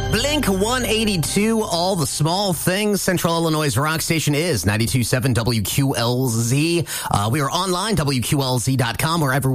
Blink 182, all the small things. Central Illinois' rock station is 92.7 WQLZ. We are online, WQLZ.com, wherever